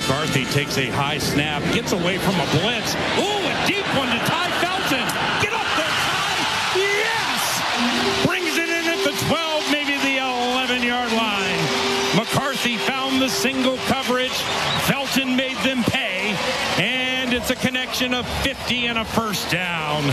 McCarthy takes a high snap, gets away from a blitz. Ooh, a deep one to Ty Felton. Get up there, Ty. Yes! Brings it in at the 12, maybe the 11-yard line. McCarthy found the single coverage. Felton made them pay. And it's a connection of 50 and a first down.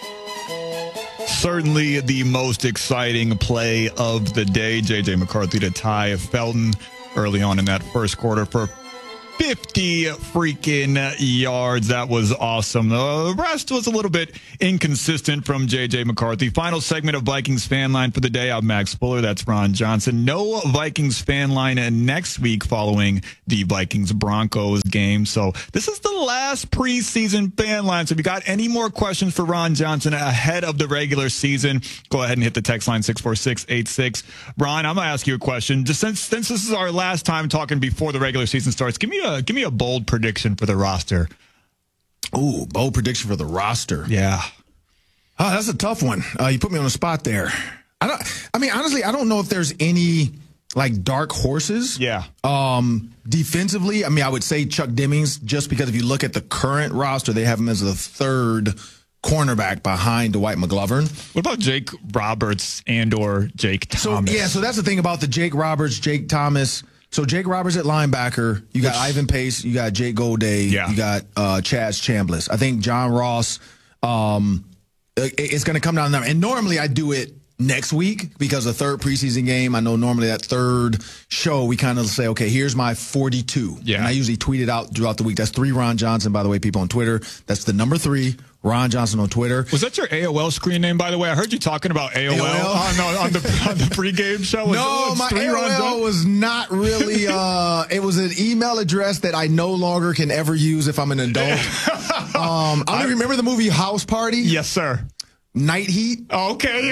Certainly the most exciting play of the day. J.J. McCarthy to Ty Felton early on in that first quarter for 50 freaking yards. That was awesome. The rest was a little bit inconsistent from J.J. McCarthy. Final segment of Vikings Fan Line for the day. I'm Max Fuller. That's Ron Johnson. No Vikings Fan Line next week following the Vikings-Broncos game. So this is the last preseason Fan Line. So if you got any more questions for Ron Johnson ahead of the regular season, go ahead and hit the text line 64686. Ron, I'm going to ask you a question. Just since this is our last time talking before the regular season starts, give me a bold prediction for the roster. Ooh, bold prediction for the roster. Yeah. Oh, that's a tough one. You put me on the spot there. Honestly, I don't know if there's any like dark horses. Yeah. Defensively, I would say Chuck Demmings, just because if you look at the current roster, they have him as the third cornerback behind Dwight McGlover. What about Jake Roberts or Jake Thomas? So that's the thing about the Jake Roberts, Jake Thomas. So Jake Roberts at linebacker, you got Ivan Pace, you got Jake Goldday, you got Chaz Chambliss. I think John Ross, it's going to come down to them. And normally I do it next week because the third preseason game, I know normally that third show, we kind of say, okay, here's my 42. Yeah. And I usually tweet it out throughout the week. That's 3 Ron Johnson, by the way, people on Twitter. That's the number 3. Ron Johnson on Twitter. Was that your AOL screen name, by the way? I heard you talking about AOL? on the pregame show. No, my AOL was not really. It was an email address that I no longer can ever use if I'm an adult. I don't remember the movie House Party. Yes, sir. Night Heat. Oh, okay.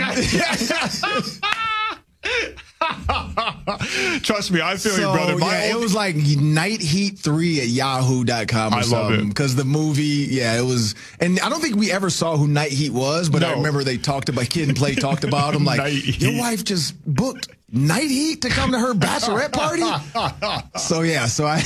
Trust me, I feel you, brother. It was like Night Heat 3 at yahoo.com or something. Because the movie, it was. And I don't think we ever saw who Night Heat was, but I remember they talked about, Kid and Play talked about him. Like, your wife just booked Night Heat to come to her bachelorette party? So I.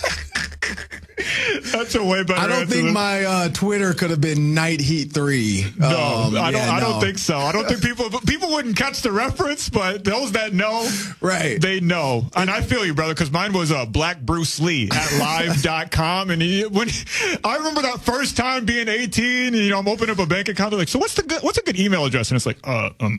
That's a way better. I don't think my Twitter could have been Night Heat 3. No, I don't think so. I don't think people wouldn't catch the reference, but those that know, right? They know. And I feel you, brother, because mine was Black Bruce Lee at live.com. And I remember that first time being 18, and I'm opening up a bank account. They're like, so what's a good email address? And it's like,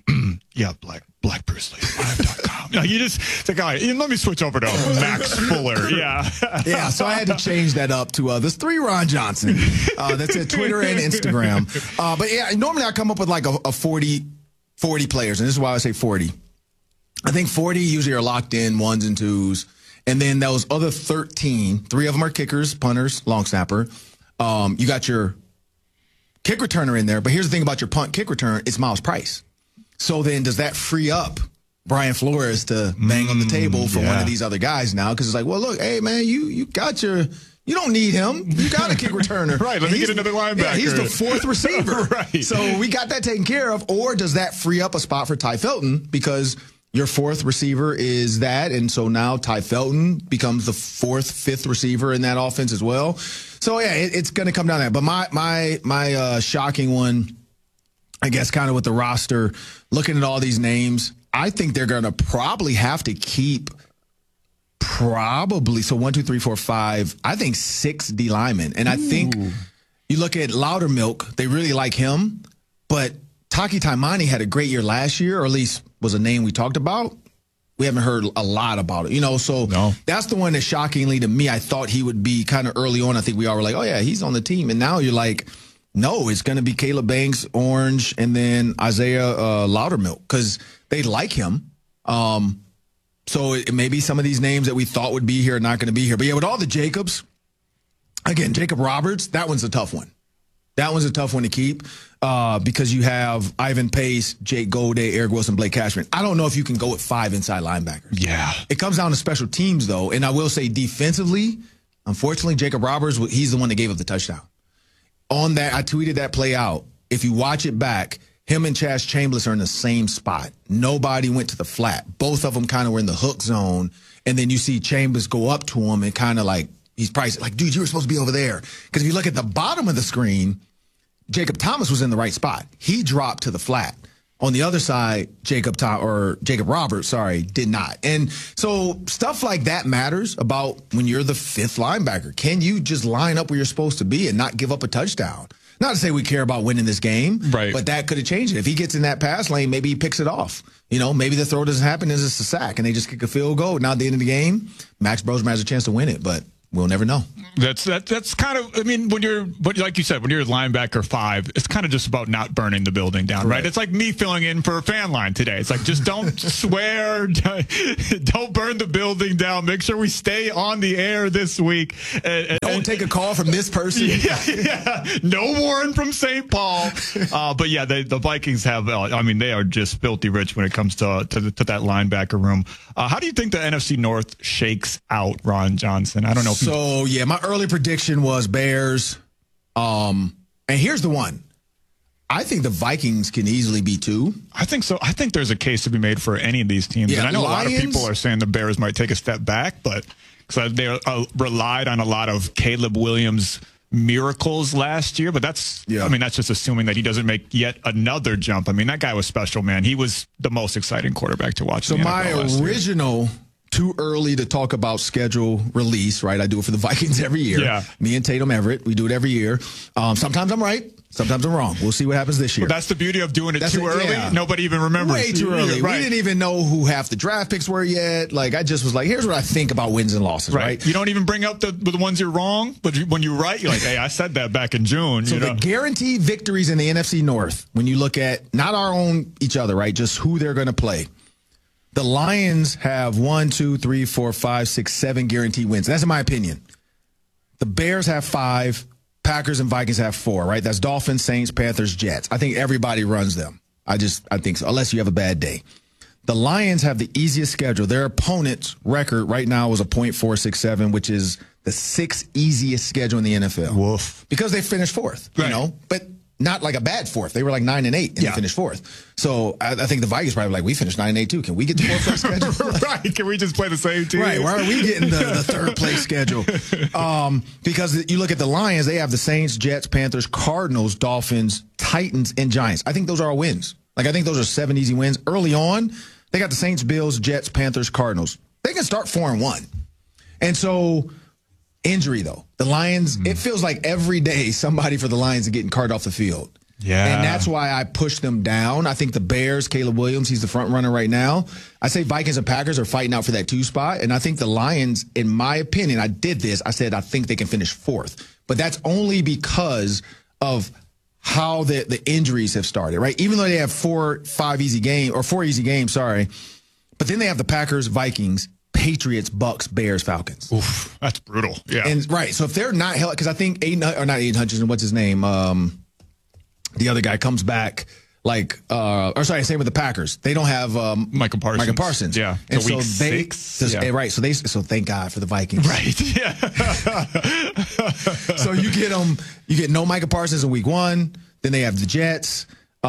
Black Bruce Lee live.com. It's like, all right, let me switch over to Max Fuller. Yeah. So I had to change that up to this 3 Ron Johnson. That's at Twitter and Instagram. But normally I come up with like a 40 players, and this is why I say 40. I think 40 usually are locked in ones and twos, and then those other 13, 3 of them are kickers, punters, long snapper. You got your kick returner in there, but here's the thing about your punt kick return, it's Miles Price. So then does that free up Brian Flores to bang on the table for one of these other guys now? Because it's like, well, look, hey, man, you don't need him. You got a kick returner. Right, let me get another linebacker. Yeah, he's the 4th receiver. Right. So we got that taken care of. Or does that free up a spot for Ty Felton? Because your 4th receiver is that, and so now Ty Felton becomes the 4th, 5th receiver in that offense as well. So, it's going to come down to that. But my shocking one, I guess, kind of with the roster, looking at all these names, I think they're going to probably have to keep so 1, 2, 3, 4, 5, I think 6 D linemen. And I think you look at Loudermilk, they really like him, but Taki Taimani had a great year last year, or at least was a name we talked about. We haven't heard a lot about it, so that's the one that shockingly to me, I thought he would be kind of early on. I think we all were like, oh yeah, he's on the team. And now you're like, no, it's going to be Caleb Banks, Orange, and then Isaiah Loudermilk, because they like him. So it may be some of these names that we thought would be here are not going to be here. But with all the Jacobs, again, Jacob Roberts, that one's a tough one. That one's a tough one to keep because you have Ivan Pace, Jake Goldday, Eric Wilson, Blake Cashman. I don't know if you can go with 5 inside linebackers. Yeah. It comes down to special teams, though. And I will say defensively, unfortunately, Jacob Roberts, he's the one that gave up the touchdown. On that, I tweeted that play out. If you watch it back, him and Chaz Chambliss are in the same spot. Nobody went to the flat. Both of them kind of were in the hook zone. And then you see Chambliss go up to him and kind of like, He's probably like, dude, you were supposed to be over there. Because if you look at the bottom of the screen, Jacob Thomas was in the right spot. He dropped to the flat. On the other side, Jacob Roberts, did not. And so stuff like that matters about when you're the fifth linebacker. Can you just line up where you're supposed to be and not give up a touchdown? Not to say we care about winning this game, right? But that could have changed it. If he gets in that pass lane, maybe he picks it off. Maybe the throw doesn't happen, it's just a sack, and they just kick a field goal. Now at the end of the game, Max Brosman has a chance to win it, but we'll never know. That's kind of, but like you said, when you're a linebacker 5, it's kind of just about not burning the building down, right? It's like me filling in for a fan line today. It's like, just don't swear, don't burn the building down. Make sure we stay on the air this week. Don't take a call from this person. Yeah. No Warren from St. Paul. But yeah, the Vikings have, they are just filthy rich when it comes to that linebacker room. How do you think the NFC North shakes out, Ron Johnson? I don't know. So, yeah, my early prediction was Bears. And here's the one. I think the Vikings can easily be 2. I think so. I think there's a case to be made for any of these teams. Yeah, and I know Lions, a lot of people are saying the Bears might take a step back, but because they relied on a lot of Caleb Williams miracles last year. But that's just assuming that he doesn't make yet another jump. That guy was special, man. He was the most exciting quarterback to watch. So my original... Too early to talk about schedule release, right? I do it for the Vikings every year. Yeah. Me and Tatum Everett, we do it every year. Sometimes I'm right. Sometimes I'm wrong. We'll see what happens this year. Well, that's the beauty of doing it too early. Yeah. Nobody even remembers. Way too early. Right. We didn't even know who half the draft picks were yet. I just was like, here's what I think about wins and losses, right? You don't even bring up the ones you're wrong, but when you're right, you're like, hey, I said that back in June. So the guaranteed victories in the NFC North, when you look at not our own each other, right? Just who they're going to play. The Lions have 1, 2, 3, 4, 5, 6, 7 guaranteed wins. That's in my opinion. The Bears have 5. Packers and Vikings have 4, right? That's Dolphins, Saints, Panthers, Jets. I think everybody runs them. I think so, unless you have a bad day. The Lions have the easiest schedule. Their opponent's record right now is a .467, which is the 6th easiest schedule in the NFL. Woof. Because they finished 4th, but not like a bad 4th. They were like 9-8 and they finished 4th. So I think the Vikings probably like, we finished 9-8 too. Can we get the 4th place schedule? Right. Can we just play the same team? Right. Why are we getting the 3rd place schedule? Because you look at the Lions, they have the Saints, Jets, Panthers, Cardinals, Dolphins, Titans, and Giants. I think those are our wins. I think those are 7 easy wins. Early on, they got the Saints, Bills, Jets, Panthers, Cardinals. They can start 4-1. And so... Injury, though. The Lions, it feels like every day somebody for the Lions is getting carted off the field. Yeah. And that's why I push them down. I think the Bears, Caleb Williams, he's the front runner right now. I say Vikings and Packers are fighting out for that 2 spot. And I think the Lions, in my opinion, I said I think they can finish 4th. But that's only because of how the injuries have started, right? Even though they have 4 easy games, but then they have the Packers, Vikings, Patriots, Bucks, Bears, Falcons. Oof, that's brutal. Yeah. And right. So if they're not held, because I think Aiden Hutchinson, what's his name? The other guy comes back same with the Packers. They don't have Michael Parsons. Yeah. And so week 6. Right. So thank God for the Vikings. Right. Yeah. So you get no Michael Parsons in week 1. Then they have the Jets.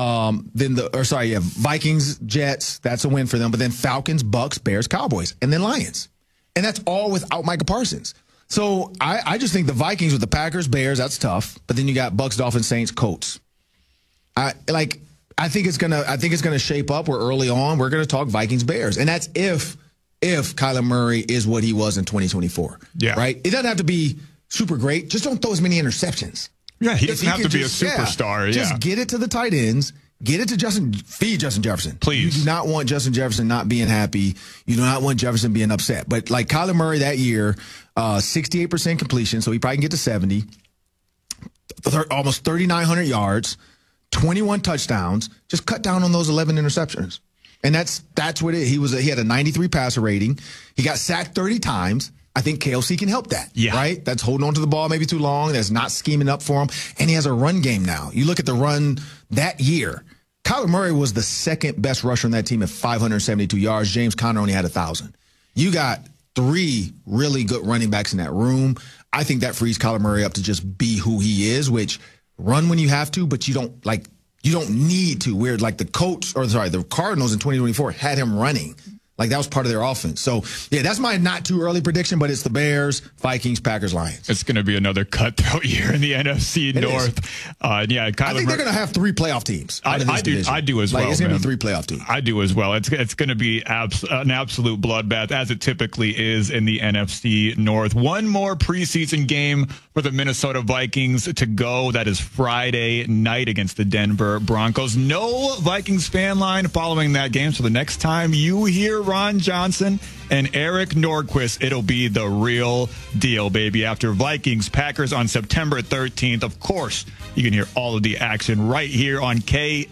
Vikings, Jets, that's a win for them. But then Falcons, Bucks, Bears, Cowboys, and then Lions. And that's all without Micah Parsons. So I just think the Vikings with the Packers, Bears, that's tough. But then you got Bucks, Dolphins, Saints, Colts. I think it's gonna shape up where early on we're gonna talk Vikings, Bears. And that's if Kyler Murray is what he was in 2024. Yeah. Right? It doesn't have to be super great. Just don't throw as many interceptions. Yeah, he doesn't have to be a superstar. Just get it to the tight ends. Get it to feed Justin Jefferson. Please. You do not want Justin Jefferson not being happy. You do not want Jefferson being upset. But like Kyler Murray that year, 68% completion, so he probably can get to 70. Almost 3,900 yards, 21 touchdowns. Just cut down on those 11 interceptions. And that's what it is. He had a 93 passer rating. He got sacked 30 times. I think KLC can help that, right? That's holding on to the ball maybe too long. That's not scheming up for him. And he has a run game now. You look at the run that year. Kyler Murray was the 2nd best rusher on that team at 572 yards. James Conner only had 1,000. You got 3 really good running backs in that room. I think that frees Kyler Murray up to just be who he is, which run when you have to, but you don't need to. Where the Cardinals in 2024 had him running. Like, that was part of their offense. So, yeah, that's my not too early prediction, but it's the Bears, Vikings, Packers, Lions. It's going to be another cutthroat year in the NFC North. Yeah, I think they're going to have 3 playoff teams. I do as well. It's going to be 3 playoff teams. I do as well. It's going to be an absolute bloodbath, as it typically is in the NFC North. One more preseason game for the Minnesota Vikings to go. That is Friday night against the Denver Broncos. No Vikings fan line following that game. So the next time you hear Ron Johnson and Eric Nordquist, it'll be the real deal, baby. After Vikings Packers on September 13th, of course, you can hear all of the action right here on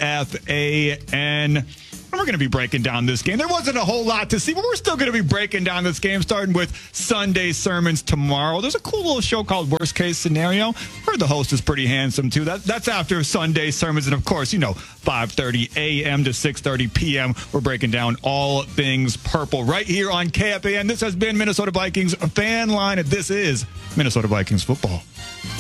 KFAN. And we're going to be breaking down this game. There wasn't a whole lot to see, but we're still going to be breaking down this game, starting with Sunday sermons tomorrow. There's a cool little show called Worst Case Scenario. Heard the host is pretty handsome, too. That's after Sunday sermons. And, of course, 5:30 a.m. to 6:30 p.m. We're breaking down all things purple right here on KFAN. This has been Minnesota Vikings Fan Line, and this is Minnesota Vikings football.